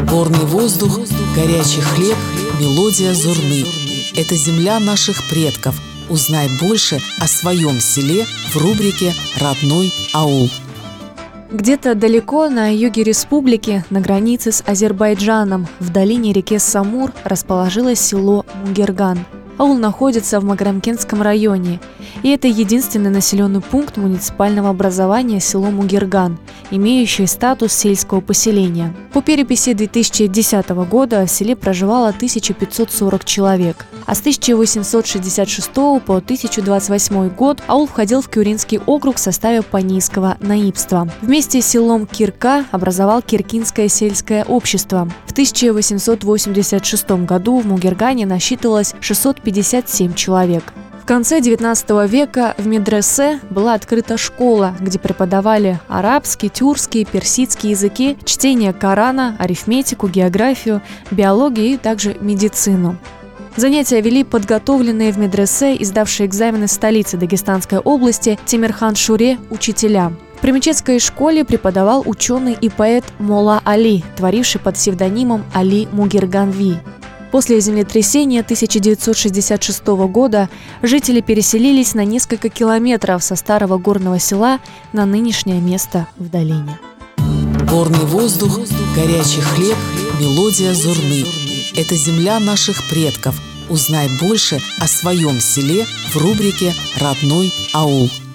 Горный воздух, горячий хлеб, мелодия зурны. Это земля наших предков. Узнай больше о своем селе в рубрике «Родной аул». Где-то далеко на юге республики, на границе с Азербайджаном, в долине реки Самур, расположилось село Мугерган. Аул находится в Маграмкентском районе, и это единственный населенный пункт муниципального образования село Мугерган, имеющий статус сельского поселения. По переписи 2010 года в селе проживало 1540 человек, а с 1866 по 1028 год аул входил в Кюринский округ в составе Панийского наибства. Вместе с селом Кирка образовал Киркинское сельское общество. В 1886 году в Мугергане насчитывалось 657 человек. В конце XIX века в медресе была открыта школа, где преподавали арабский, тюркский, персидский языки, чтение Корана, арифметику, географию, биологию и также медицину. Занятия вели подготовленные в медресе и сдавшие экзамены в столице Дагестанской области Темирхан-Шуре учителя. В Примечетской школе преподавал ученый и поэт Мола Али, творивший под псевдонимом Али Мугерганви. После землетрясения 1966 года жители переселились на несколько километров со старого горного села на нынешнее место в долине. Горный воздух, горячий хлеб, мелодия зурны. Это земля наших предков. Узнай больше о своем селе в рубрике «Родной аул».